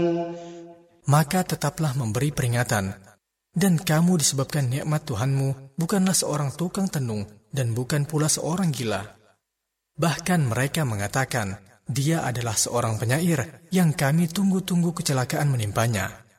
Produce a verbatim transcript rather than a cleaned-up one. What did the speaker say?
Maka tetaplah memberi peringatan, dan kamu disebabkan nikmat Tuhanmu bukanlah seorang tukang tenung dan bukan pula seorang gila. Bahkan mereka mengatakan, dia adalah seorang penyair yang kami tunggu-tunggu kecelakaan menimpanya.